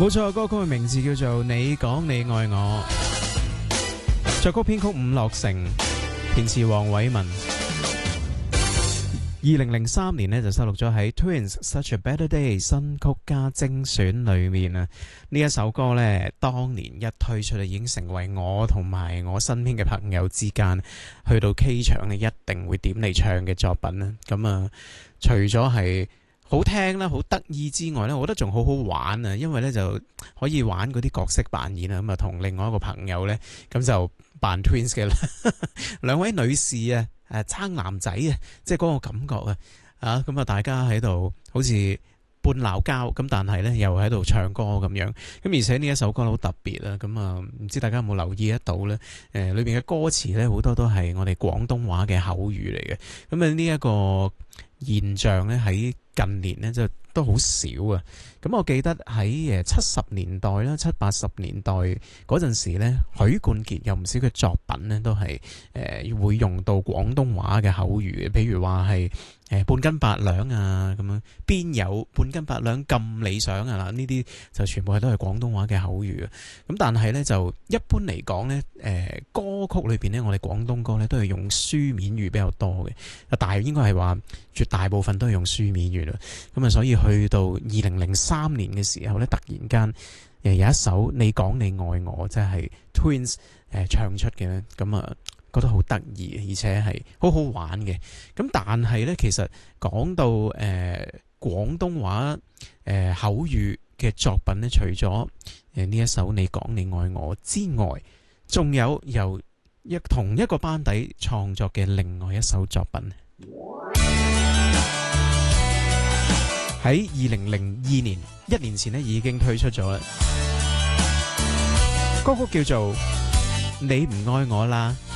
冇錯，歌曲嘅名字叫做《你講你愛我》，作曲編曲伍樂城，填詞黃偉文。2003年呢就收錄咗喺 Twins Such a Better Day 新曲加精選裏面啊。呢一首歌呢，當年一推出已經成為我同埋我身邊嘅朋友之間去到 K 場呢一定會點嚟唱嘅作品啦。咁啊，除咗係好聽啦，好得意之外呢，我覺得仲好好玩啊，因為呢就可以玩嗰啲角色扮演啊。咁啊，同另外一個朋友呢，咁就扮 Twins 嘅啦。兩位女士啊，撐男仔啊，即係嗰個感覺啊，咁啊，大家喺度好似半鬧交咁，但係呢又喺度唱歌咁樣。咁而且呢一首歌好特別啊，咁啊，唔知大家有冇留意得到呢？裏邊嘅歌詞呢，好多都係我哋廣東話嘅口語嚟嘅。咁啊，呢一個現象呢，喺近年呢就都好少啊。咁我記得喺70年代啦、70-80年代嗰陣時呢，許冠傑有唔少嘅作品呢都係會用到廣東話嘅口語嘅，譬如話係半斤八兩啊咁樣，邊有半斤八兩咁理想啊？嗱，呢啲就全部都係廣東話嘅口語啊。咁但係呢，就一般嚟講呢，歌曲裏邊呢，我哋廣東歌呢都係用書面語比較多嘅，但係應該係話絕大部分都係用書面語啦。咁啊，所以去到2003年嘅時候呢，突然間有一首你講你愛我，即係 Twins 唱出嘅呢，咁啊覺得好得意，而且係好好玩嘅。咁但係呢，其實講到廣東話口語嘅作品呢，除咗呢一首你講你愛我之外，仲有由同一個班底創作嘅另外一首作品。喺2002年，1年前呢已經推出咗啦。歌曲叫做《你唔愛我啦》。